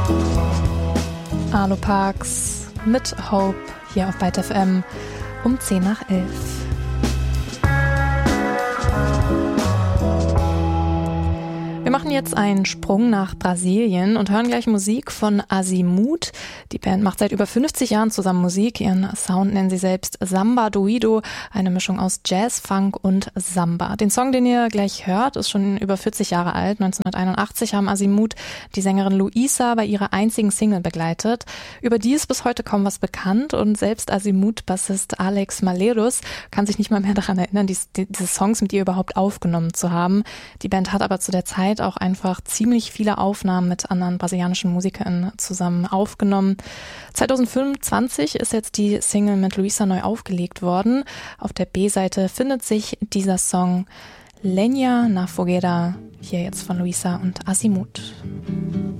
Arlo Parks mit Hope hier auf Byte FM um 10 nach 11. Wir machen jetzt einen Sprung nach Brasilien und hören gleich Musik von Azimuth. Die Band macht seit über 50 Jahren zusammen Musik. Ihren Sound nennen sie selbst Samba Doido, eine Mischung aus Jazz, Funk und Samba. Den Song, den ihr gleich hört, ist schon über 40 Jahre alt. 1981 haben Azimuth die Sängerin Luisa bei ihrer einzigen Single begleitet. Über die ist bis heute kaum was bekannt und selbst Azimuth-Bassist Alex Malheros kann sich nicht mal mehr daran erinnern, diese Songs mit ihr überhaupt aufgenommen zu haben. Die Band hat aber zu der Zeit auch einfach ziemlich viele Aufnahmen mit anderen brasilianischen Musikern zusammen aufgenommen. 2025 ist jetzt die Single mit Luisa neu aufgelegt worden. Auf der B-Seite findet sich dieser Song Lenha na Fogueira, hier jetzt von Luisa und Azimuth.